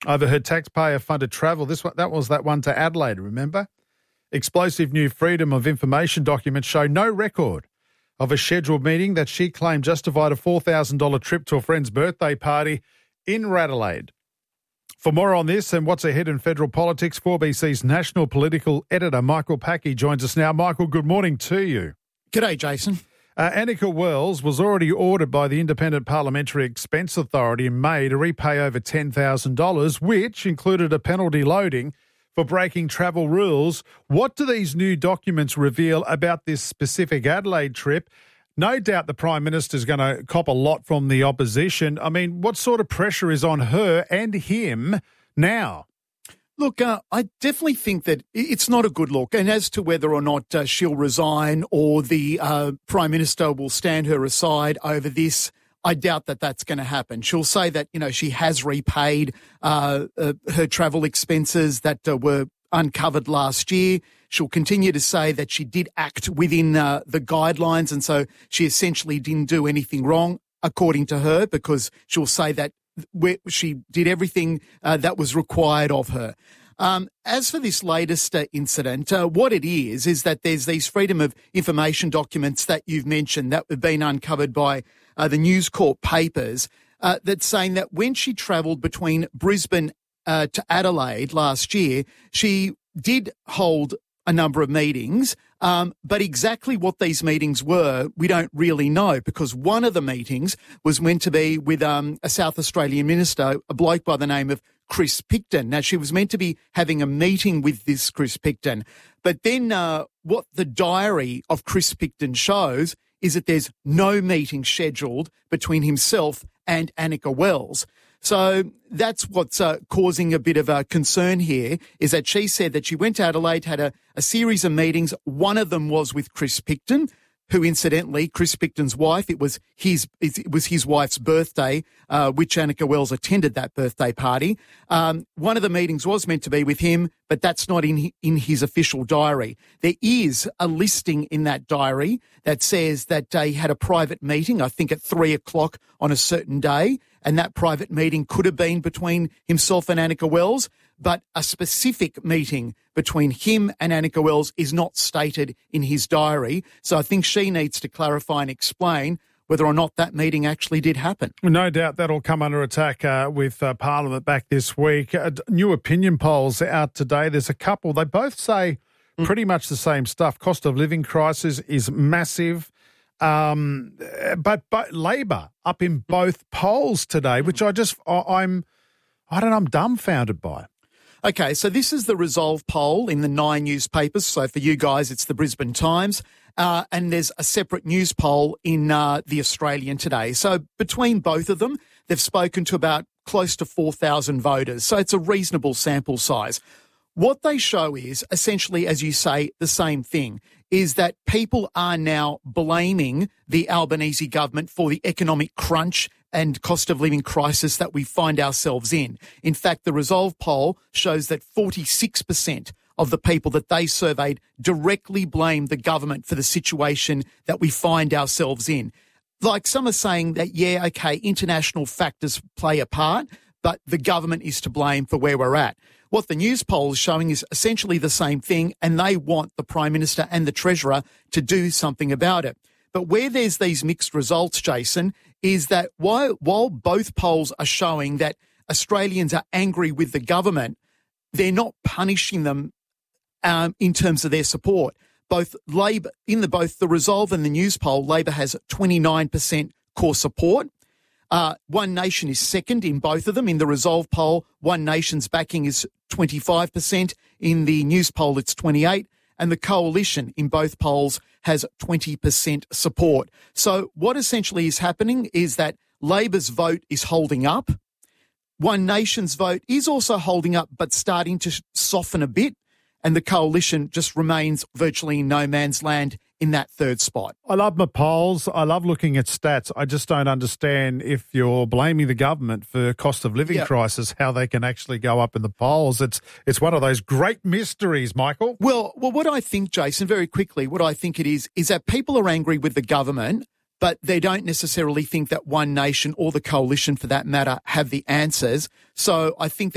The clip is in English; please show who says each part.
Speaker 1: over her taxpayer-funded travel. That was that one to Adelaide, remember? Explosive new Freedom of Information documents show no record of a scheduled meeting that she claimed justified a $4,000 trip to a friend's birthday party in Adelaide. For more on this and what's ahead in federal politics, 4BC's national political editor Michael Packey joins us now. Michael, good morning to you.
Speaker 2: G'day, Jason.
Speaker 1: Anika Wells was already ordered by the Independent Parliamentary Expense Authority in May to repay over $10,000, which included a penalty loading for breaking travel rules. What do these new documents reveal about this specific Adelaide trip? No doubt the Prime Minister's going to cop a lot from the opposition. I mean, what sort of pressure is on her and him now?
Speaker 2: Look, I definitely think that it's not a good look. And as to whether or not she'll resign or the Prime Minister will stand her aside over this, I doubt that that's going to happen. She'll say that, she has repaid her travel expenses that were uncovered last year. She'll continue to say that she did act within the guidelines, and so she essentially didn't do anything wrong, according to her, because she'll say that she did everything that was required of her. As for this latest incident, what it is that there's these Freedom of Information documents that you've mentioned that have been uncovered by the News Corp papers that's saying that when she travelled between Brisbane to Adelaide last year, she did hold a number of meetings, but exactly what these meetings were, we don't really know, because one of the meetings was meant to be with a South Australian minister, a bloke by the name of Chris Picton. Now, she was meant to be having a meeting with this Chris Picton, but then what the diary of Chris Picton shows is that there's no meeting scheduled between himself and Anika Wells. So that's what's causing a bit of a concern here, is that she said that she went to Adelaide, had a series of meetings. One of them was with Chris Picton, who incidentally, Chris Picton's wife, it was his wife's birthday, which Anika Wells attended that birthday party. One of the meetings was meant to be with him, but that's not in his official diary. There is a listing in that diary that says that he had a private meeting, I think at 3:00 on a certain day, and that private meeting could have been between himself and Anika Wells, but a specific meeting between him and Anika Wells is not stated in his diary. So I think she needs to clarify and explain whether or not that meeting actually did happen.
Speaker 1: No doubt that'll come under attack with Parliament back this week. New opinion polls out today. There's a couple. They both say pretty much the same stuff. Cost of living crisis is massive. But Labor up in both polls today, which I'm dumbfounded by.
Speaker 2: Okay, so this is the Resolve poll in the 9 newspapers. So for you guys, it's the Brisbane Times. And there's a separate news poll in the Australian today. So between both of them, they've spoken to about close to 4,000 voters. So it's a reasonable sample size. What they show is essentially, as you say, the same thing, is that people are now blaming the Albanese government for the economic crunch and cost of living crisis that we find ourselves in. In fact, the Resolve poll shows that 46% of the people that they surveyed directly blame the government for the situation that we find ourselves in. Like some are saying that, yeah, okay, international factors play a part, but the government is to blame for where we're at. What the news poll is showing is essentially the same thing, and they want the Prime Minister and the Treasurer to do something about it. But where there's these mixed results, Jason, is that while both polls are showing that Australians are angry with the government, they're not punishing them in terms of their support. Both Labor, both the Resolve and the news poll, Labor has 29% core support. One Nation is second in both of them. In the Resolve poll, One Nation's backing is 25%. In the news poll, it's 28%. And the Coalition in both polls has 20% support. So what essentially is happening is that Labor's vote is holding up. One Nation's vote is also holding up, but starting to soften a bit. And the Coalition just remains virtually in no man's land in that third spot.
Speaker 1: I love my polls. I love looking at stats. I just don't understand, if you're blaming the government for cost of living crisis, how they can actually go up in the polls. It's one of those great mysteries, Michael.
Speaker 2: Well, what I think, Jason, very quickly, what I think it is that people are angry with the government, but they don't necessarily think that One Nation or the Coalition, for that matter, have the answers. So I think